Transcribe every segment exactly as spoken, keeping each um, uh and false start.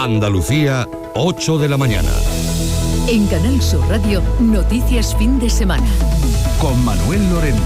Andalucía, ocho de la mañana. En Canal Sur Radio, Noticias Fin de Semana. Con Manuel Lorente.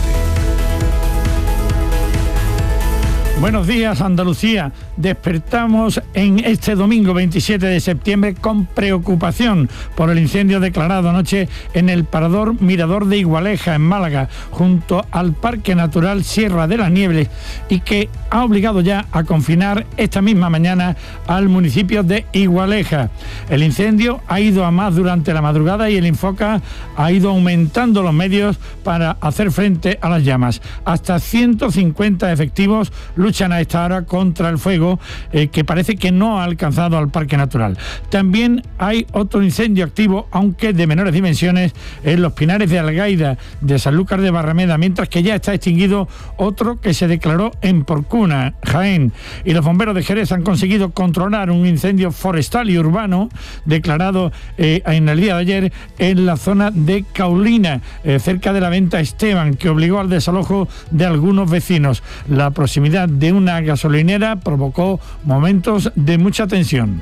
Buenos días, Andalucía. Despertamos en este domingo veintisiete de septiembre con preocupación por el incendio declarado anoche en el Parador Mirador de Igualeja, en Málaga, junto al Parque Natural Sierra de las Nieves, y que ha obligado ya a confinar esta misma mañana al municipio de Igualeja. El incendio ha ido a más durante la madrugada y el Infoca ha ido aumentando los medios para hacer frente a las llamas. Hasta ciento cincuenta efectivos luchan a esta hora contra el fuego eh, que parece que no ha alcanzado al Parque Natural. También hay otro incendio activo, aunque de menores dimensiones, en los Pinares de Algaida de Sanlúcar de Barrameda, mientras que ya está extinguido otro que se declaró en Porcuna, Jaén. Y los bomberos de Jerez han conseguido controlar un incendio forestal y urbano declarado eh, en el día de ayer en la zona de Caulina, eh, cerca de la Venta Esteban, que obligó al desalojo de algunos vecinos. La proximidad de una gasolinera provocó momentos de mucha tensión.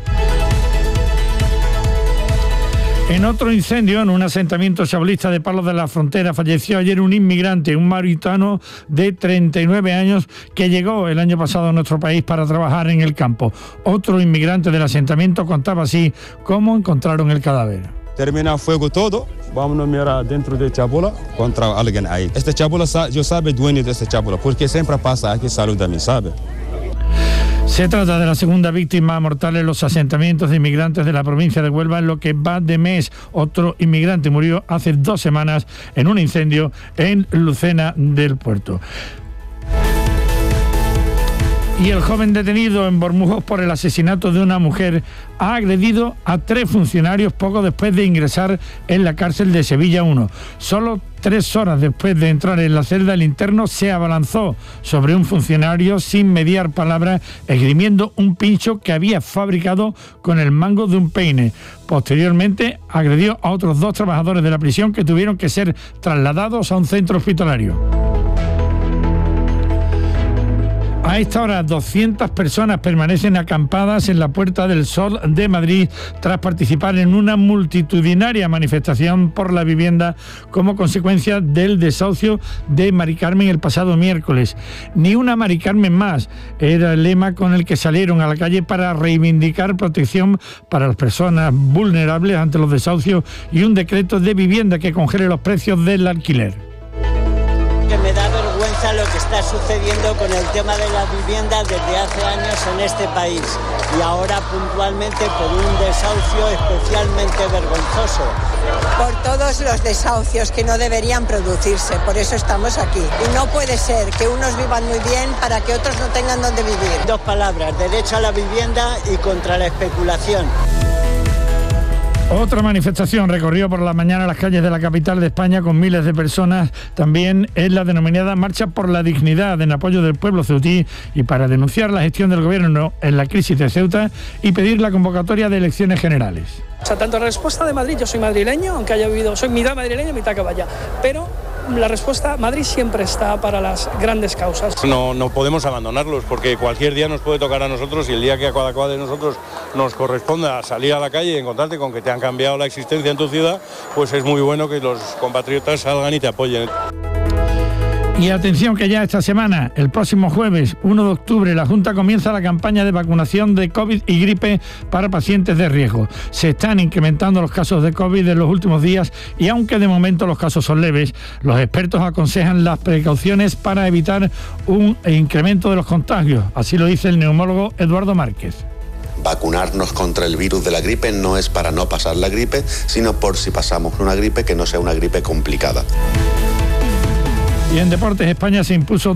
En otro incendio, en un asentamiento chabolista de Palos de la Frontera, falleció ayer un inmigrante, un mauritano de treinta y nueve años, que llegó el año pasado a nuestro país para trabajar en el campo. Otro inmigrante del asentamiento contaba así cómo encontraron el cadáver. Termina fuego todo, vamos a mirar dentro de chabola contra alguien ahí. Este chabola, yo sabe dueño de este chabola, porque siempre pasa aquí, saluda a mí, ¿sabe? Se trata de la segunda víctima mortal en los asentamientos de inmigrantes de la provincia de Huelva en lo que va de mes. Otro inmigrante murió hace dos semanas en un incendio en Lucena del Puerto. Y el joven detenido en Bormujos por el asesinato de una mujer ha agredido a tres funcionarios poco después de ingresar en la cárcel de Sevilla uno. Solo tres horas después de entrar en la celda, el interno se abalanzó sobre un funcionario sin mediar palabra, esgrimiendo un pincho que había fabricado con el mango de un peine. Posteriormente agredió a otros dos trabajadores de la prisión que tuvieron que ser trasladados a un centro hospitalario. A esta hora, doscientas personas permanecen acampadas en la Puerta del Sol de Madrid tras participar en una multitudinaria manifestación por la vivienda como consecuencia del desahucio de Mari Carmen el pasado miércoles. Ni una Mari Carmen más era el lema con el que salieron a la calle para reivindicar protección para las personas vulnerables ante los desahucios y un decreto de vivienda que congele los precios del alquiler. Que me da vergüenza lo que está sucediendo con el tema de la vivienda desde hace años en este país y ahora puntualmente por un desahucio especialmente vergonzoso. Por todos los desahucios que no deberían producirse, por eso estamos aquí. Y no puede ser que unos vivan muy bien para que otros no tengan donde vivir. Dos palabras, derecho a la vivienda y contra la especulación. Otra manifestación recorrió por la mañana las calles de la capital de España con miles de personas. También es la denominada Marcha por la Dignidad, en apoyo del pueblo ceutí y para denunciar la gestión del gobierno en la crisis de Ceuta y pedir la convocatoria de elecciones generales. O sea, tanto la respuesta de Madrid, yo soy madrileño, aunque haya vivido, soy mitad madrileño y mitad caballa, pero la respuesta, Madrid siempre está para las grandes causas. No, no podemos abandonarlos porque cualquier día nos puede tocar a nosotros y el día que a cada cual de nosotros nos corresponda salir a la calle y encontrarte con que te han cambiado la existencia en tu ciudad, pues es muy bueno que los compatriotas salgan y te apoyen. Y atención que ya esta semana, el próximo jueves uno de octubre, la Junta comienza la campaña de vacunación de COVID y gripe para pacientes de riesgo. Se están incrementando los casos de COVID en los últimos días y aunque de momento los casos son leves, los expertos aconsejan las precauciones para evitar un incremento de los contagios. Así lo dice el neumólogo Eduardo Márquez. Vacunarnos contra el virus de la gripe no es para no pasar la gripe, sino por si pasamos una gripe que no sea una gripe complicada. Y en deportes, España se impuso